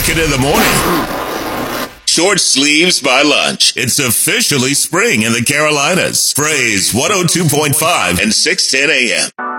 Jacket in the morning. Short sleeves by lunch. It's officially spring in the Carolinas. Phrase 102.5 and 610 a.m.